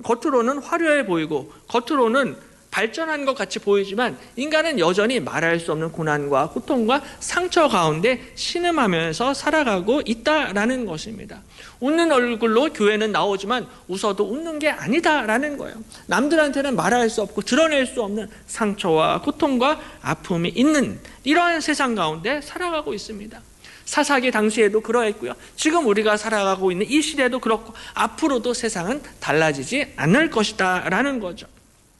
겉으로는 화려해 보이고 겉으로는 발전한 것 같이 보이지만 인간은 여전히 말할 수 없는 고난과 고통과 상처 가운데 신음하면서 살아가고 있다라는 것입니다. 웃는 얼굴로 교회는 나오지만 웃어도 웃는 게 아니다라는 거예요. 남들한테는 말할 수 없고 드러낼 수 없는 상처와 고통과 아픔이 있는 이러한 세상 가운데 살아가고 있습니다. 사사기 당시에도 그러했고요. 지금 우리가 살아가고 있는 이 시대도 그렇고 앞으로도 세상은 달라지지 않을 것이다 라는 거죠.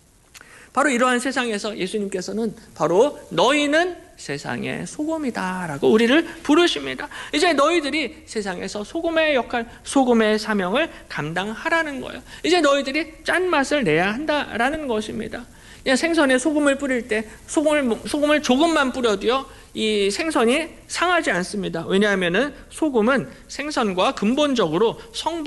바로 이러한 세상에서 예수님께서는 바로 너희는 세상의 소금이다 라고 우리를 부르십니다. 이제 너희들이 세상에서 소금의 역할, 소금의 사명을 감당하라는 거예요. 이제 너희들이 짠맛을 내야 한다라는 것입니다. 생선에 소금을 뿌릴 때 소금을 조금만 뿌려도요, 이 생선이 상하지 않습니다. 왜냐하면은 소금은 생선과 근본적으로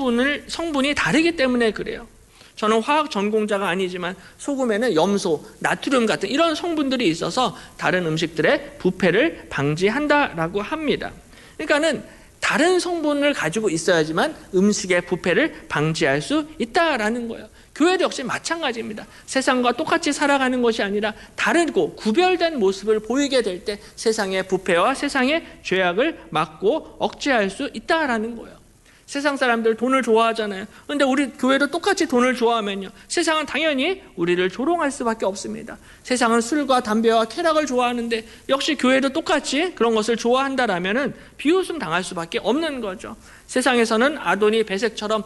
성분이 다르기 때문에 그래요. 저는 화학 전공자가 아니지만 소금에는 염소, 나트륨 같은 이런 성분들이 있어서 다른 음식들의 부패를 방지한다라고 합니다. 그러니까는 다른 성분을 가지고 있어야지만 음식의 부패를 방지할 수 있다라는 거예요. 교회도 역시 마찬가지입니다. 세상과 똑같이 살아가는 것이 아니라 다르고 구별된 모습을 보이게 될 때 세상의 부패와 세상의 죄악을 막고 억제할 수 있다라는 거예요. 세상 사람들 돈을 좋아하잖아요. 그런데 우리 교회도 똑같이 돈을 좋아하면요, 세상은 당연히 우리를 조롱할 수밖에 없습니다. 세상은 술과 담배와 쾌락을 좋아하는데 역시 교회도 똑같이 그런 것을 좋아한다라면은 비웃음 당할 수밖에 없는 거죠. 세상에서는 아도니 배색처럼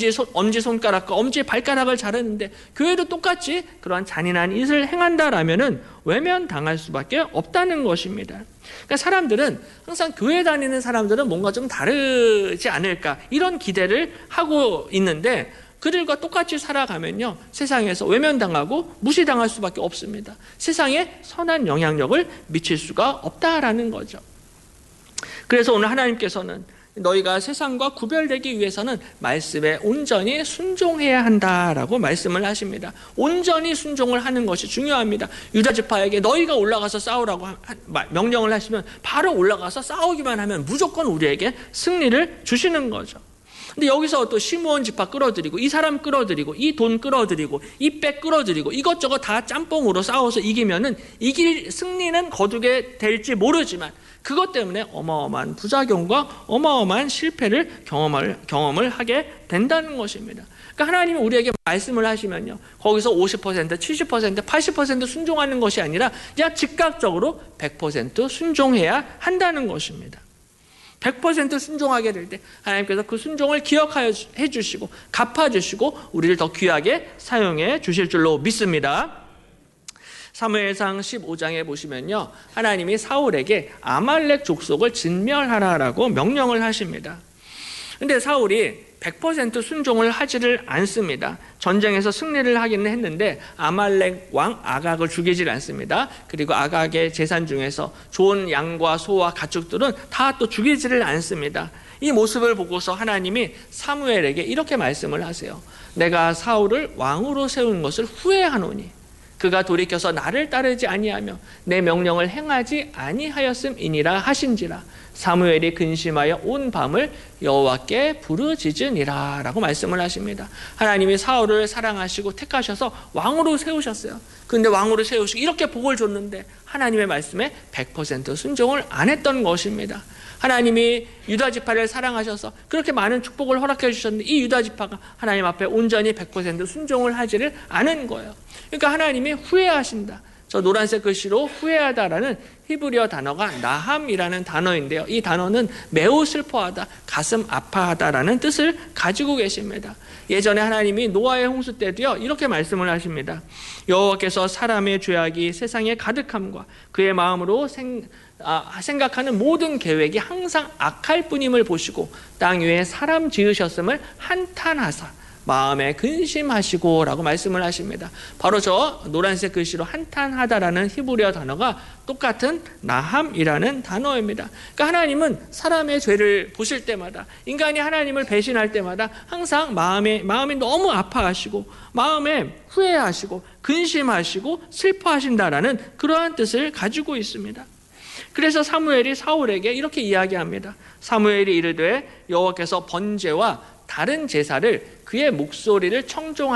엄지손가락과 엄지발가락을 자르는데 교회도 똑같이 그러한 잔인한 일을 행한다라면은 외면당할 수밖에 없다는 것입니다. 그러니까 사람들은 항상 교회 다니는 사람들은 뭔가 좀 다르지 않을까 이런 기대를 하고 있는데 그들과 똑같이 살아가면요, 세상에서 외면당하고 무시당할 수밖에 없습니다. 세상에 선한 영향력을 미칠 수가 없다라는 거죠. 그래서 오늘 하나님께서는 너희가 세상과 구별되기 위해서는 말씀에 온전히 순종해야 한다라고 말씀을 하십니다. 온전히 순종을 하는 것이 중요합니다. 유다 지파에게 너희가 올라가서 싸우라고 명령을 하시면 바로 올라가서 싸우기만 하면 무조건 우리에게 승리를 주시는 거죠. 근데 여기서 또 시므온 지파 끌어들이고 이 사람 끌어들이고 이 돈 끌어들이고 이 백 끌어들이고 이것저것 다 짬뽕으로 싸워서 이기면은 승리는 거두게 될지 모르지만 그것 때문에 어마어마한 부작용과 어마어마한 실패를 경험을 하게 된다는 것입니다. 그러니까 하나님이 우리에게 말씀을 하시면요, 거기서 50%, 70%, 80% 순종하는 것이 아니라 그냥 즉각적으로 100% 순종해야 한다는 것입니다. 100% 순종하게 될 때 하나님께서 그 순종을 기억하여 해주시고 갚아주시고 우리를 더 귀하게 사용해 주실 줄로 믿습니다. 사무엘상 15장에 보시면요, 하나님이 사울에게 아말렉 족속을 진멸하라라고 명령을 하십니다. 그런데 사울이 100% 순종을 하지를 않습니다. 전쟁에서 승리를 하기는 했는데 아말렉 왕 아각을 죽이질 않습니다. 그리고 아각의 재산 중에서 좋은 양과 소와 가축들은 다 또 죽이지를 않습니다. 이 모습을 보고서 하나님이 사무엘에게 이렇게 말씀을 하세요. 내가 사울을 왕으로 세운 것을 후회하노니 그가 돌이켜서 나를 따르지 아니하며 내 명령을 행하지 아니하였음이니라 하신지라. 사무엘이 근심하여 온 밤을 여호와께 부르짖으니라 라고 말씀을 하십니다. 하나님이 사울을 사랑하시고 택하셔서 왕으로 세우셨어요. 그런데 왕으로 세우시고 이렇게 복을 줬는데 하나님의 말씀에 100% 순종을 안 했던 것입니다. 하나님이 유다 지파를 사랑하셔서 그렇게 많은 축복을 허락해 주셨는데 이 유다 지파가 하나님 앞에 온전히 100% 순종을 하지를 않은 거예요. 그러니까 하나님이 후회하신다. 저 노란색 글씨로 후회하다라는 히브리어 단어가 나함이라는 단어인데요. 이 단어는 매우 슬퍼하다, 가슴 아파하다라는 뜻을 가지고 계십니다. 예전에 하나님이 노아의 홍수 때도요, 이렇게 말씀을 하십니다. 여호와께서 사람의 죄악이 세상에 가득함과 그의 마음으로 생각하는 모든 계획이 항상 악할 뿐임을 보시고 땅 위에 사람 지으셨음을 한탄하사 마음에 근심하시고 라고 말씀을 하십니다. 바로 저 노란색 글씨로 한탄하다라는 히브리어 단어가 똑같은 나함이라는 단어입니다. 그러니까 하나님은 사람의 죄를 보실 때마다, 인간이 하나님을 배신할 때마다 항상 마음이 너무 아파하시고 마음에 후회하시고 근심하시고 슬퍼하신다라는 그러한 뜻을 가지고 있습니다. 그래서 사무엘이 사울에게 이렇게 이야기합니다. 사무엘이 이르되 여호와께서 번제와 다른 제사를 그의 목소리를 청종하시고